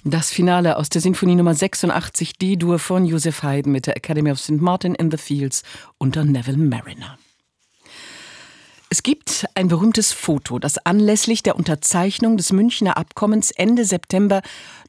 Das Finale aus der Sinfonie Nummer 86 D-Dur von Joseph Haydn mit der Academy of St. Martin in the Fields unter Neville Marriner. Es gibt ein berühmtes Foto, das anlässlich der Unterzeichnung des Münchner Abkommens Ende September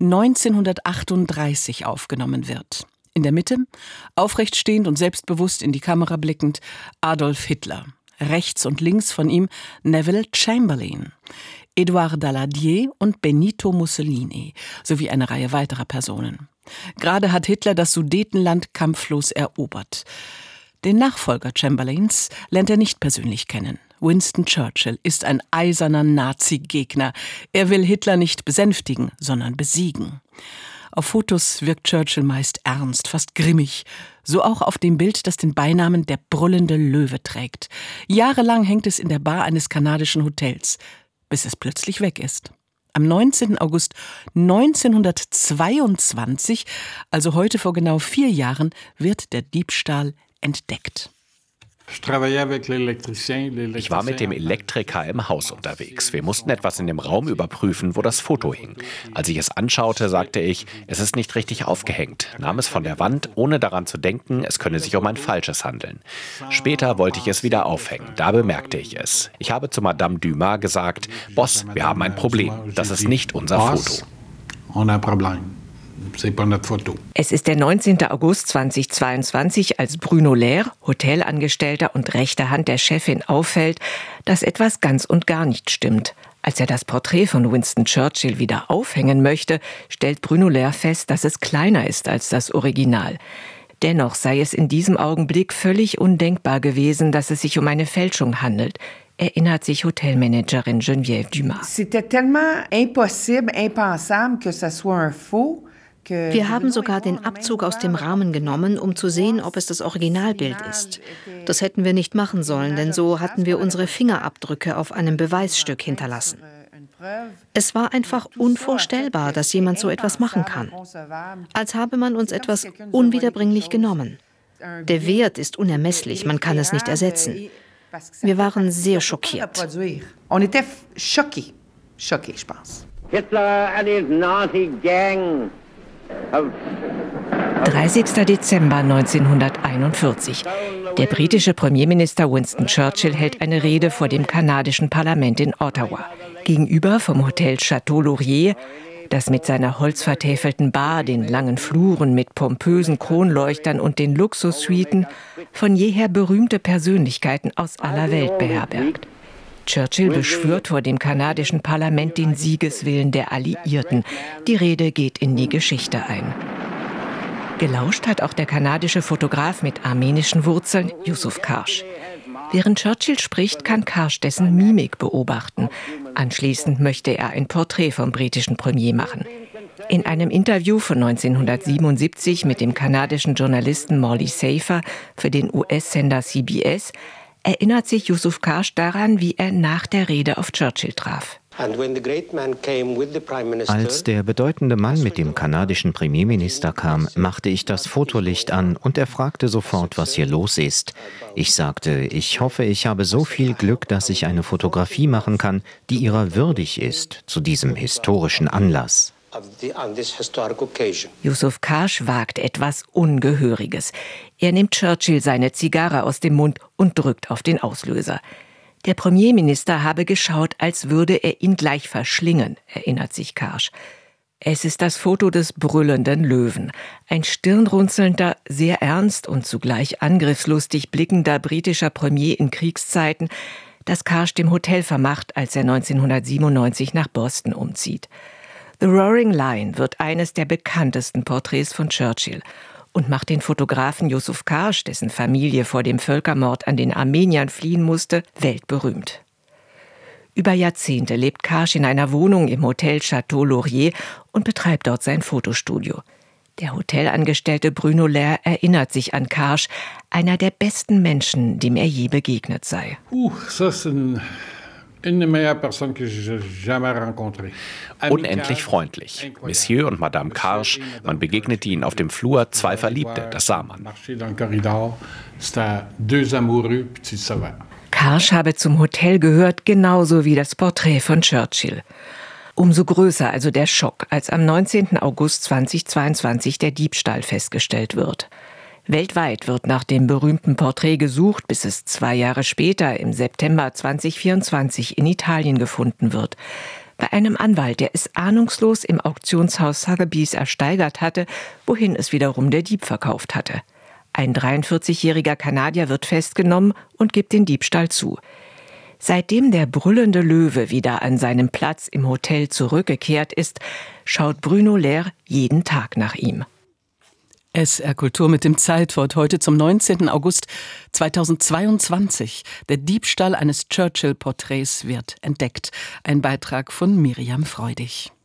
1938 aufgenommen wird. In der Mitte, aufrecht stehend und selbstbewusst in die Kamera blickend, Adolf Hitler. Rechts und links von ihm Neville Chamberlain, Edouard Daladier und Benito Mussolini sowie eine Reihe weiterer Personen. Gerade hat Hitler das Sudetenland kampflos erobert. Den Nachfolger Chamberlains lernt er nicht persönlich kennen. Winston Churchill ist ein eiserner Nazi-Gegner. Er will Hitler nicht besänftigen, sondern besiegen. Auf Fotos wirkt Churchill meist ernst, fast grimmig. So auch auf dem Bild, das den Beinamen der brüllende Löwe trägt. Jahrelang hängt es in der Bar eines kanadischen Hotels, bis es plötzlich weg ist. Am 19. August 1922, also heute vor genau 4 Jahren, wird der Diebstahl entdeckt. Ich war mit dem Elektriker im Haus unterwegs. Wir mussten etwas in dem Raum überprüfen, wo das Foto hing. Als ich es anschaute, sagte ich, es ist nicht richtig aufgehängt, nahm es von der Wand, ohne daran zu denken, es könne sich um ein falsches handeln. Später wollte ich es wieder aufhängen, da bemerkte ich es. Ich habe zu Madame Dumas gesagt, Boss, wir haben ein Problem, das ist nicht unser Foto. Es ist der 19. August 2022, als Bruno Leyre, Hotelangestellter und rechte Hand der Chefin, auffällt, dass etwas ganz und gar nicht stimmt. Als er das Porträt von Winston Churchill wieder aufhängen möchte, stellt Bruno Leyre fest, dass es kleiner ist als das Original. Dennoch sei es in diesem Augenblick völlig undenkbar gewesen, dass es sich um eine Fälschung handelt, erinnert sich Hotelmanagerin Geneviève Dumas. C'était tellement impossible, impensable que ça soit un faux. Wir haben sogar den Abzug aus dem Rahmen genommen, um zu sehen, ob es das Originalbild ist. Das hätten wir nicht machen sollen, denn so hatten wir unsere Fingerabdrücke auf einem Beweisstück hinterlassen. Es war einfach unvorstellbar, dass jemand so etwas machen kann. Als habe man uns etwas unwiederbringlich genommen. Der Wert ist unermesslich, man kann es nicht ersetzen. Wir waren sehr schockiert. Hitler and his Nazi gang. 30. Dezember 1941. Der britische Premierminister Winston Churchill hält eine Rede vor dem kanadischen Parlament in Ottawa. Gegenüber vom Hotel Chateau Laurier, das mit seiner holzvertäfelten Bar, den langen Fluren mit pompösen Kronleuchtern und den Luxussuiten von jeher berühmte Persönlichkeiten aus aller Welt beherbergt. Churchill beschwört vor dem kanadischen Parlament den Siegeswillen der Alliierten. Die Rede geht in die Geschichte ein. Gelauscht hat auch der kanadische Fotograf mit armenischen Wurzeln, Yusuf Karsh. Während Churchill spricht, kann Karsh dessen Mimik beobachten. Anschließend möchte er ein Porträt vom britischen Premier machen. In einem Interview von 1977 mit dem kanadischen Journalisten Morley Safer für den US-Sender CBS erinnert sich Yusuf Karsh daran, wie er nach der Rede auf Churchill traf. Als der bedeutende Mann mit dem kanadischen Premierminister kam, machte ich das Fotolicht an und er fragte sofort, was hier los ist. Ich sagte, ich hoffe, ich habe so viel Glück, dass ich eine Fotografie machen kann, die ihrer würdig ist zu diesem historischen Anlass. Yusuf Karsh wagt etwas Ungehöriges. Er nimmt Churchill seine Zigarre aus dem Mund und drückt auf den Auslöser. Der Premierminister habe geschaut, als würde er ihn gleich verschlingen, erinnert sich Karsh. Es ist das Foto des brüllenden Löwen. Ein stirnrunzelnder, sehr ernst und zugleich angriffslustig blickender britischer Premier in Kriegszeiten, das Karsh dem Hotel vermacht, als er 1997 nach Boston umzieht. The Roaring Lion wird eines der bekanntesten Porträts von Churchill und macht den Fotografen Yusuf Karsh, dessen Familie vor dem Völkermord an den Armeniern fliehen musste, weltberühmt. Über Jahrzehnte lebt Karsh in einer Wohnung im Hotel Chateau Laurier und betreibt dort sein Fotostudio. Der Hotelangestellte Bruno Leyre erinnert sich an Karsh, einer der besten Menschen, dem er je begegnet sei. Unendlich freundlich. Monsieur und Madame Karsh, man begegnete ihnen auf dem Flur, 2 Verliebte, das sah man. Karsh habe zum Hotel gehört, genauso wie das Porträt von Churchill. Umso größer also der Schock, als am 19. August 2022 der Diebstahl festgestellt wird. Weltweit wird nach dem berühmten Porträt gesucht, bis es 2 Jahre später, im September 2024, in Italien gefunden wird. Bei einem Anwalt, der es ahnungslos im Auktionshaus Sotheby's ersteigert hatte, wohin es wiederum der Dieb verkauft hatte. Ein 43-jähriger Kanadier wird festgenommen und gibt den Diebstahl zu. Seitdem der brüllende Löwe wieder an seinem Platz im Hotel zurückgekehrt ist, schaut Bruno Lherr jeden Tag nach ihm. SR Kultur mit dem Zeitwort heute zum 19. August 2022. Der Diebstahl eines Churchill-Porträts wird entdeckt. Ein Beitrag von Miriam Freudig.